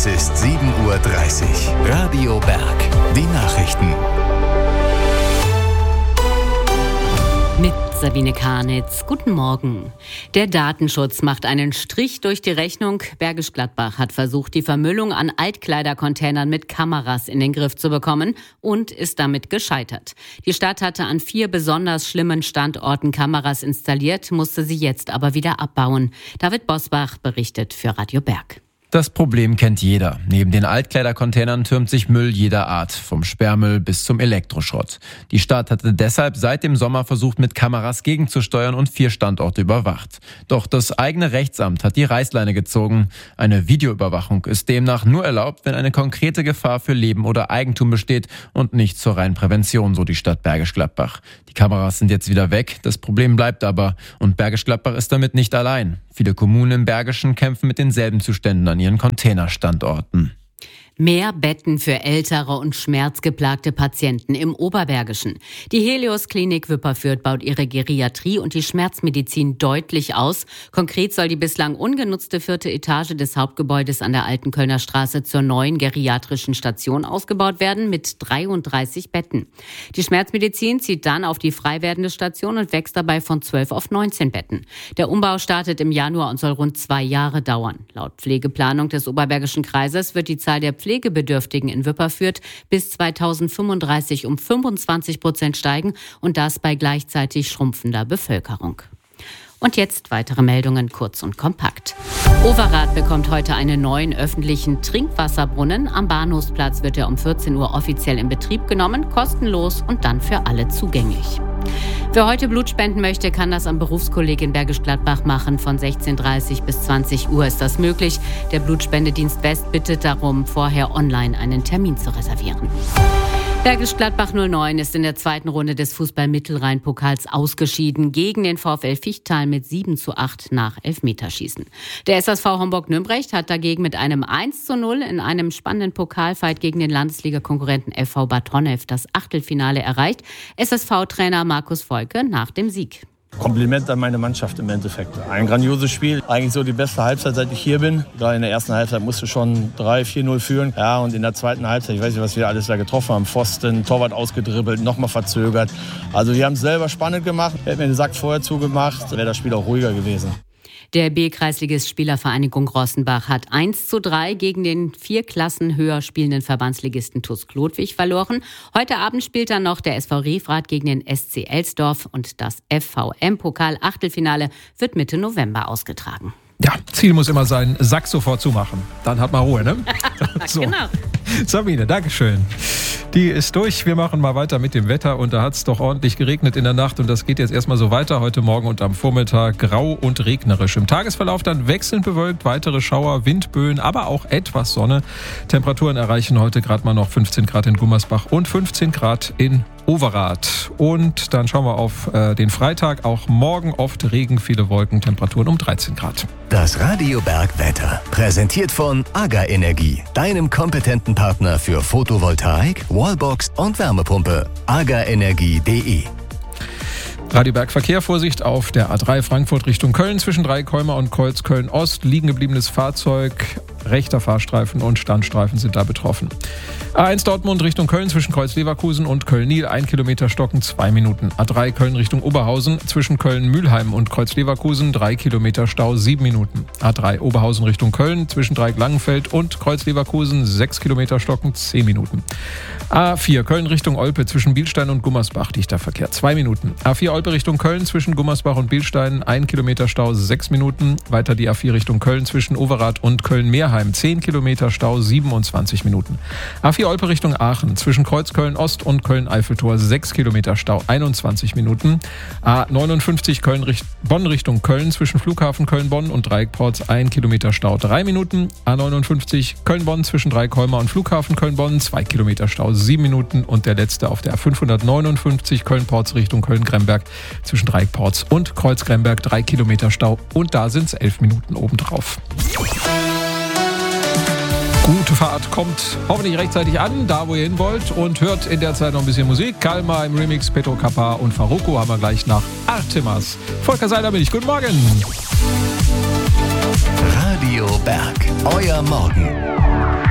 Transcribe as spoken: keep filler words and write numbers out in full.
Es ist sieben Uhr dreißig. Radio Berg. Die Nachrichten. Mit Sabine Karnitz. Guten Morgen. Der Datenschutz macht einen Strich durch die Rechnung. Bergisch Gladbach hat versucht, die Vermüllung an Altkleidercontainern mit Kameras in den Griff zu bekommen und ist damit gescheitert. Die Stadt hatte an vier besonders schlimmen Standorten Kameras installiert, musste sie jetzt aber wieder abbauen. David Bosbach berichtet für Radio Berg. Das Problem kennt jeder. Neben den Altkleidercontainern türmt sich Müll jeder Art, vom Sperrmüll bis zum Elektroschrott. Die Stadt hatte deshalb seit dem Sommer versucht, mit Kameras gegenzusteuern und vier Standorte überwacht. Doch das eigene Rechtsamt hat die Reißleine gezogen. Eine Videoüberwachung ist demnach nur erlaubt, wenn eine konkrete Gefahr für Leben oder Eigentum besteht und nicht zur reinen Prävention, so die Stadt Bergisch Gladbach. Die Kameras sind jetzt wieder weg, das Problem bleibt aber. Und Bergisch Gladbach ist damit nicht allein. Viele Kommunen im Bergischen kämpfen mit denselben Zuständen an ihren Containerstandorten. Mehr Betten für ältere und schmerzgeplagte Patienten im Oberbergischen. Die Helios Klinik Wipperfürth baut ihre Geriatrie und die Schmerzmedizin deutlich aus. Konkret soll die bislang ungenutzte vierte Etage des Hauptgebäudes an der Alten Kölner Straße zur neuen geriatrischen Station ausgebaut werden mit dreiunddreißig Betten. Die Schmerzmedizin zieht dann auf die frei werdende Station und wächst dabei von zwölf auf neunzehn Betten. Der Umbau startet im Januar und soll rund zwei Jahre dauern. Laut Pflegeplanung des Oberbergischen Kreises wird die Zahl der Pflegebedürftigen in Wipperfürth bis zweitausendfünfunddreißig um fünfundzwanzig Prozent steigen und das bei gleichzeitig schrumpfender Bevölkerung. Und jetzt weitere Meldungen kurz und kompakt. Overath bekommt heute einen neuen öffentlichen Trinkwasserbrunnen. Am Bahnhofsplatz wird er um vierzehn Uhr offiziell in Betrieb genommen, kostenlos und dann für alle zugänglich. Wer heute Blut spenden möchte, kann das am Berufskolleg in Bergisch Gladbach machen. Von sechzehn Uhr dreißig bis zwanzig Uhr ist das möglich. Der Blutspendedienst West bittet darum, vorher online einen Termin zu reservieren. Bergisch Gladbach null neun ist in der zweiten Runde des Fußball-Mittelrhein-Pokals ausgeschieden gegen den VfL Fichtal mit sieben zu acht nach Elfmeterschießen. Der S S V Homburg-Nürnberg hat dagegen mit einem eins zu null in einem spannenden Pokalfight gegen den Landesliga-Konkurrenten F V Bad Honnef das Achtelfinale erreicht. S S V-Trainer Markus Volke nach dem Sieg. Kompliment an meine Mannschaft im Endeffekt. Ein grandioses Spiel. Eigentlich so die beste Halbzeit, seit ich hier bin. Da in der ersten Halbzeit musste schon drei vier null führen. Ja, und in der zweiten Halbzeit, ich weiß nicht, was wir alles da getroffen haben. Pfosten, Torwart ausgedribbelt, nochmal verzögert. Also wir haben es selber spannend gemacht. Hätten wir den Sack vorher zugemacht, wäre das Spiel auch ruhiger gewesen. Der B-Kreisligist Spielervereinigung Rossenbach hat eins zu drei gegen den vier Klassen höher spielenden Verbandsligisten T U S Klodwig verloren. Heute Abend spielt dann noch der S V Refrath gegen den S C Elsdorf und das F V M-Pokal-Achtelfinale wird Mitte November ausgetragen. Ja, Ziel muss immer sein, Sack sofort zumachen. Dann hat man Ruhe, ne? So. Genau. Sabine, Dankeschön. Die ist durch. Wir machen mal weiter mit dem Wetter und da hat es doch ordentlich geregnet in der Nacht und das geht jetzt erstmal so weiter heute Morgen und am Vormittag grau und regnerisch. Im Tagesverlauf dann wechselnd bewölkt, weitere Schauer, Windböen, aber auch etwas Sonne. Temperaturen erreichen heute gerade mal noch fünfzehn Grad in Gummersbach und fünfzehn Grad in Overath. Und dann schauen wir auf äh, den Freitag. Auch morgen oft Regen, viele Wolken, Temperaturen um dreizehn Grad. Das Radio Berg Wetter. Präsentiert von AGA Energie, deinem kompetenten Partner für Photovoltaik, Wallbox und Wärmepumpe. agaenergie punkt de. Radio Berg Verkehr, Vorsicht auf der A drei Frankfurt Richtung Köln. Zwischen Dreikäumer und Kreuz Köln-Ost liegen gebliebenes Fahrzeug. Rechter Fahrstreifen und Standstreifen sind da betroffen. A eins Dortmund Richtung Köln zwischen Kreuz Leverkusen und Köln-Niel. Ein Kilometer Stocken, zwei Minuten. A drei Köln Richtung Oberhausen zwischen Köln-Mühlheim und Kreuz Leverkusen. Drei Kilometer Stau, sieben Minuten. A drei Oberhausen Richtung Köln zwischen Dreieck Langenfeld und Kreuz Leverkusen. Sechs Kilometer Stocken, zehn Minuten. A vier Köln Richtung Olpe zwischen Bielstein und Gummersbach. Dichter Verkehr, zwei Minuten. A vier Olpe Richtung Köln zwischen Gummersbach und Bielstein. Ein Kilometer Stau, sechs Minuten. Weiter die A vier Richtung Köln zwischen Overath und Köln-Meerheim. Zehn Kilometer Stau, siebenundzwanzig Minuten. A vier Olpe Richtung Aachen zwischen Kreuz Köln-Ost und Köln-Eiffeltor. Sechs Kilometer Stau, einundzwanzig Minuten. A neunundfünfzig Köln, Bonn Richtung Köln zwischen Flughafen Köln-Bonn und Dreieckports. Ein Kilometer Stau, drei Minuten. A neunundfünfzig Köln-Bonn zwischen Dreikäumer und Flughafen Köln-Bonn. Zwei Kilometer Stau, sieben Minuten. Und der letzte auf der A fünfhundertneunundfünfzig Köln-Ports Richtung Köln-Gremberg zwischen Dreieckports und Kreuz-Gremberg. Drei Kilometer Stau und da sind es elf Minuten obendrauf. Gute Fahrt, kommt hoffentlich rechtzeitig an, da wo ihr hin wollt und hört in der Zeit noch ein bisschen Musik. Kalmar im Remix, Petro Kappa und Farruko haben wir gleich nach Artemas. Volker Seiler bin ich, guten Morgen. Radio Berg, euer Morgen.